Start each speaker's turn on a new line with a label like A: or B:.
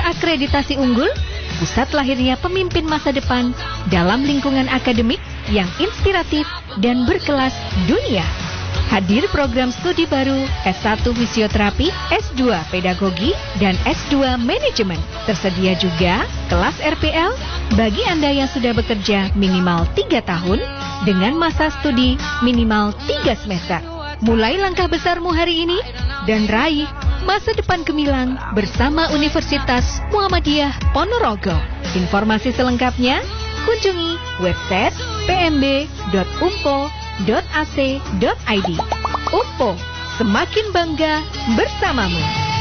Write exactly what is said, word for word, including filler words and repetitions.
A: terakreditasi unggul, pusat lahirnya pemimpin masa depan dalam lingkungan akademik yang inspiratif dan berkelas dunia. Hadir program studi baru S satu Fisioterapi, S dua Pedagogi, dan S dua Manajemen. Tersedia juga kelas R P L bagi Anda yang sudah bekerja minimal tiga tahun dengan masa studi minimal tiga semester. Mulai langkah besarmu hari ini dan raih masa depan gemilang bersama Universitas Muhammadiyah Ponorogo. Informasi selengkapnya kunjungi website p m b dot u m p o dot a c dot i d. U M P O, semakin bangga bersamamu.